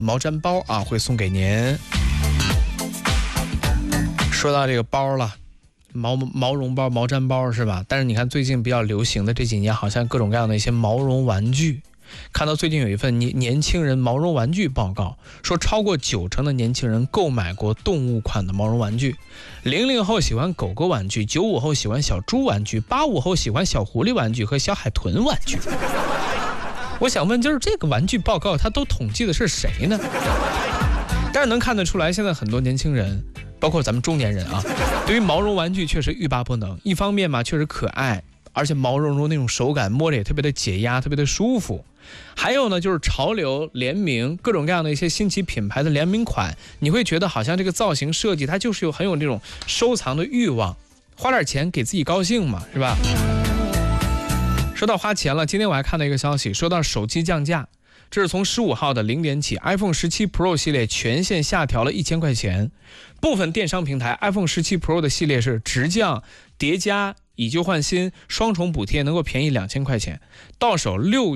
毛毡包啊，会送给您。说到这个包了，毛绒包、毛毡包是吧？但是你看最近比较流行的这几年，好像各种各样的一些毛绒玩具。看到最近有一份年轻人毛绒玩具报告，说超过90%的年轻人购买过动物款的毛绒玩具。00后喜欢狗狗玩具，95后喜欢小猪玩具，85后喜欢小狐狸玩具和小海豚玩具。我想问，就是这个玩具报告它都统计的是谁呢？但是能看得出来，现在很多年轻人包括咱们中年人啊，对于毛绒玩具确实欲罢不能。一方面嘛，确实可爱，而且毛茸茸那种手感摸着也特别的解压，特别的舒服。还有呢，就是潮流联名，各种各样的一些新奇品牌的联名款，你会觉得好像这个造型设计它就是很有那种收藏的欲望，花点钱给自己高兴嘛，是吧？说到花钱了，今天我还看到一个消息，说到手机降价。这是从15号的0点起 ，iPhone 17 Pro 系列全线下调了1000块钱。部分电商平台 iPhone 17 Pro 的系列是直降、叠加、以旧换新、双重补贴，能够便宜2000块钱，到手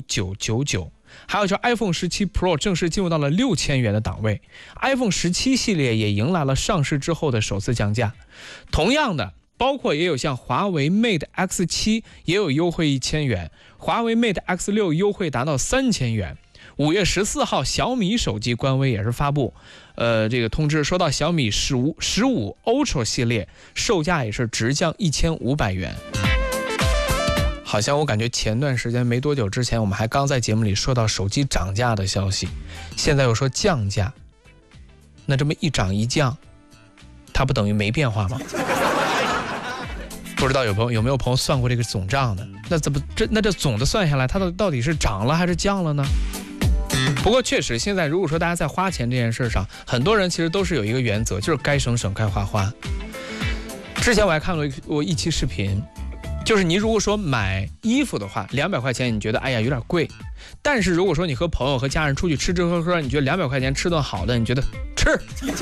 6999。还有就 iPhone 17 Pro 正式进入到了6000元的档位。iPhone 17系列也迎来了上市之后的首次降价。同样的，包括也有像华为 Mate X7 也有优惠1000元，华为 Mate X6 优惠达到3000元。5月14号，小米手机官微也是发布，这个通知说到小米15 Ultra 系列售价也是直降1500元。好像我感觉前段时间没多久之前，我们还刚在节目里说到手机涨价的消息，现在又说降价，那这么一涨一降，它不等于没变化吗？不知道有没有朋友算过这个总账的？那这总的算下来，它到底是涨了还是降了呢？不过确实，现在如果说大家在花钱这件事上，很多人其实都是有一个原则，就是该省省，该花花。之前我还看过一期视频，就是你如果说买衣服的话，200块钱你觉得哎呀有点贵，但是如果说你和朋友和家人出去吃吃喝喝，你觉得200块钱吃顿好的，你觉得吃，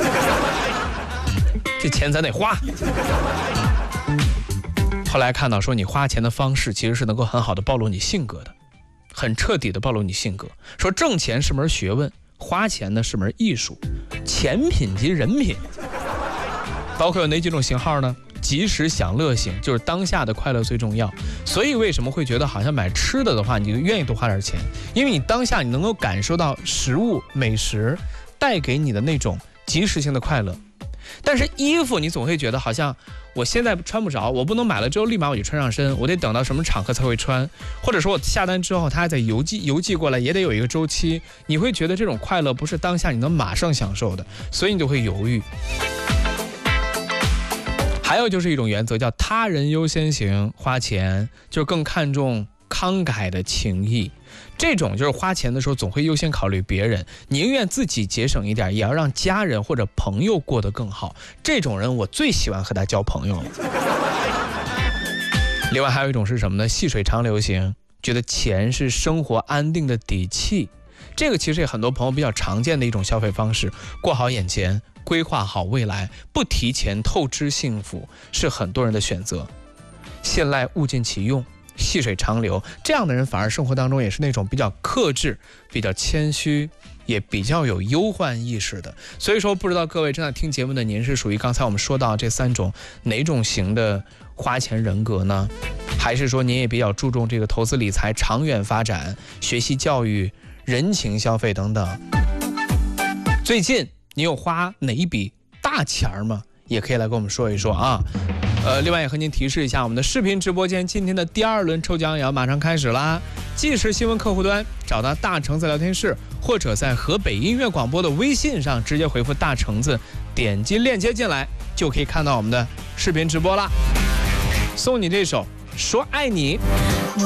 这钱咱得花。后来看到说，你花钱的方式其实是能够很好的暴露你性格的，很彻底的暴露你性格。说挣钱是门学问，花钱呢是门艺术，钱品及人品。包括有哪几种型号呢？及时享乐型，就是当下的快乐最重要。所以为什么会觉得好像买吃的话，你就愿意多花点钱？因为你当下你能够感受到食物美食带给你的那种及时性的快乐。但是衣服你总会觉得好像我现在穿不着，我不能买了之后立马我就穿上身，我得等到什么场合才会穿，或者说我下单之后它还在邮寄过来，也得有一个周期。你会觉得这种快乐不是当下你能马上享受的，所以你就会犹豫。还有就是一种原则叫他人优先型花钱，就更看重慷慨的情谊。这种就是花钱的时候总会优先考虑别人，宁愿自己节省一点，也要让家人或者朋友过得更好。这种人我最喜欢和他交朋友了。另外还有一种是什么呢？细水长流型，觉得钱是生活安定的底气。这个其实也很多朋友比较常见的一种消费方式，过好眼前，规划好未来，不提前透支幸福，是很多人的选择。信赖物尽其用，细水长流，这样的人反而生活当中也是那种比较克制，比较谦虚，也比较有忧患意识的。所以说不知道各位正在听节目的您是属于刚才我们说到这3种哪种型的花钱人格呢？还是说您也比较注重这个投资理财长远发展，学习教育，人情消费等等？最近你有花哪一笔大钱吗？也可以来跟我们说一说啊。另外也和您提示一下，我们的视频直播间今天的第2轮抽奖也要马上开始啦。即时新闻客户端找到大橙子聊天室，或者在河北音乐广播的微信上直接回复大橙子，点击链接进来就可以看到我们的视频直播啦。送你这首说爱你。